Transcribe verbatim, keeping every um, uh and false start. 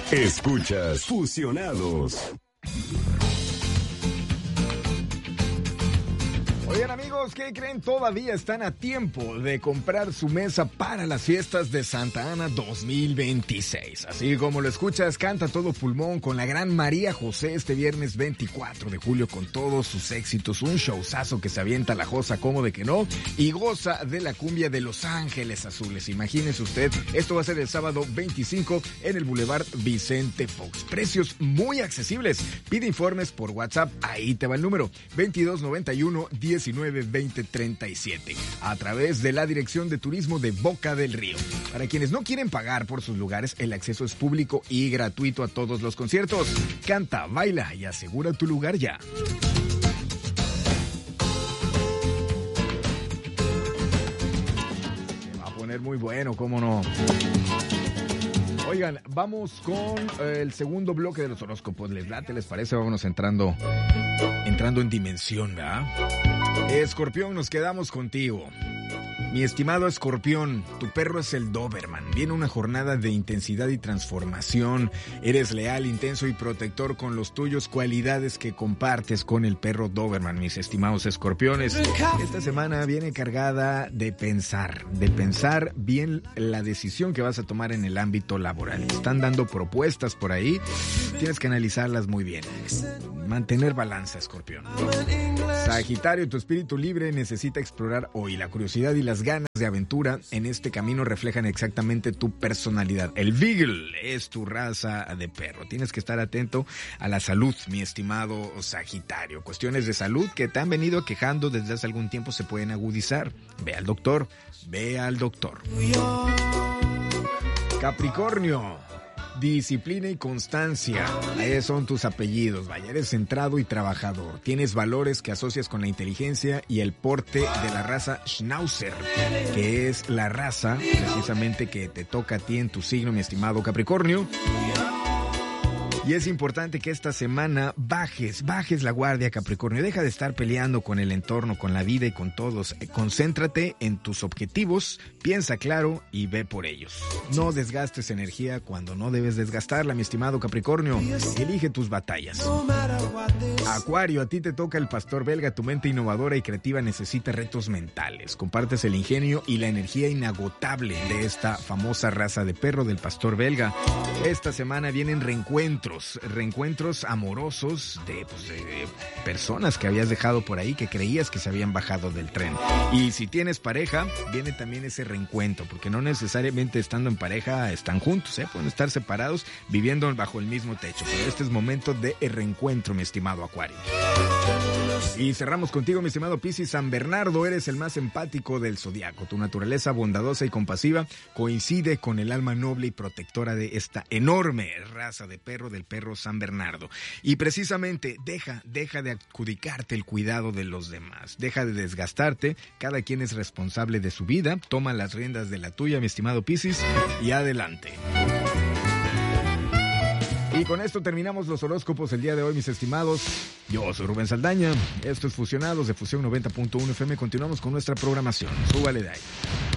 Escuchas Fusionados. Oigan, amigos, ¿qué creen? Todavía están a tiempo de comprar su mesa para las fiestas de Santa Ana dos mil veintiséis. Así como lo escuchas, canta todo pulmón con la gran María José este viernes veinticuatro de julio con todos sus éxitos. Un showzazo que se avienta la josa como de que no y goza de la cumbia de Los Ángeles Azules. Imagínese usted, esto va a ser el sábado veinticinco en el Boulevard Vicente Fox. Precios muy accesibles. Pide informes por WhatsApp, ahí te va el número veintidós noventa y uno diecinueve veinte treinta y siete a través de la Dirección de Turismo de Boca del Río. Para quienes no quieren pagar por sus lugares, el acceso es público y gratuito a todos los conciertos. Canta, baila y asegura tu lugar ya. Se va a poner muy bueno, ¿cómo no? Oigan, vamos con eh, el segundo bloque de los horóscopos. ¿Les late? ¿Les parece? Vámonos entrando, entrando en dimensión, ¿verdad? Escorpión, nos quedamos contigo. Mi estimado Escorpión, tu perro es el Doberman. Viene una jornada de intensidad y transformación. Eres leal, intenso y protector con los tuyos, cualidades que compartes con el perro Doberman, mis estimados escorpiones. Esta semana viene cargada de pensar, de pensar bien la decisión que vas a tomar en el ámbito laboral. Están dando propuestas por ahí, tienes que analizarlas muy bien. Mantener balanza, Escorpión. Sagitario, tu espíritu libre necesita explorar hoy. La curiosidad y las ganas de aventura en este camino reflejan exactamente tu personalidad. El Beagle es tu raza de perro. Tienes que estar atento a la salud, mi estimado Sagitario. Cuestiones de salud que te han venido quejando desde hace algún tiempo se pueden agudizar. Ve al doctor, ve al doctor. Capricornio, disciplina y constancia, esos son tus apellidos. Vaya, eres centrado y trabajador. Tienes valores que asocias con la inteligencia y el porte de la raza Schnauzer, que es la raza precisamente que te toca a ti en tu signo, mi estimado Capricornio. Y es importante que esta semana bajes, bajes la guardia, Capricornio. Deja de estar peleando con el entorno, con la vida y con todos. Concéntrate en tus objetivos, piensa claro y ve por ellos. No desgastes energía cuando no debes desgastarla, mi estimado Capricornio. Elige tus batallas. Acuario, a ti te toca el pastor belga. Tu mente innovadora y creativa necesita retos mentales. Compartes el ingenio y la energía inagotable de esta famosa raza de perro del pastor belga. Esta semana vienen reencuentros. Reencuentros amorosos de, pues, de personas que habías dejado por ahí, que creías que se habían bajado del tren. Y si tienes pareja, viene también ese reencuentro, porque no necesariamente estando en pareja están juntos, ¿eh? Pueden estar separados, viviendo bajo el mismo techo. Pero este es momento de reencuentro, mi estimado Acuario. Y cerramos contigo, mi estimado Piscis. San Bernardo, eres el más empático del zodiaco. Tu naturaleza bondadosa y compasiva coincide con el alma noble y protectora de esta enorme raza de perro, del perro San Bernardo. Y precisamente deja, deja de adjudicarte el cuidado de los demás. Deja de desgastarte. Cada quien es responsable de su vida. Toma las riendas de la tuya, mi estimado Piscis, y adelante. Y con esto terminamos los horóscopos el día de hoy, mis estimados. Yo soy Rubén Saldaña. Esto es Fusionados de Fusión noventa punto uno F M. Continuamos con nuestra programación. Súbale de ahí.